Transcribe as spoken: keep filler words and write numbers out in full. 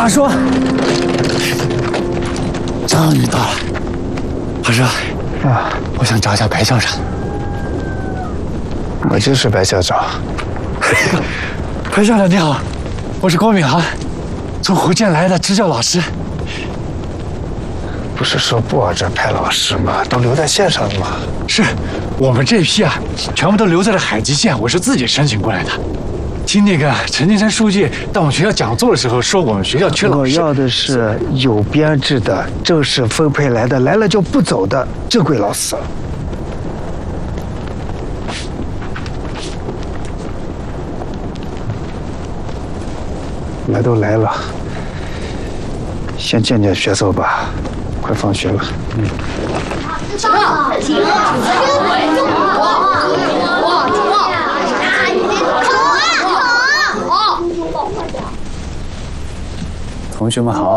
大叔，终于到了。老师，啊，我想找一下白校长。 我就是白校长。 白校长你好，我是郭敏航，从福建来的支教老师。 不是说不往这派老师吗？都留在县上了吗？ 是，我们这批啊，全部都留在了海吉县，我是自己申请过来的。听那个陈金山书记到我们学校讲座的时候说，我们学校缺老师。 我要的是有编制的、正式分配来的、来了就不走的正规老师。来都来了，先见见学生吧。快放学了。嗯。 停！停！停！ 同学们好。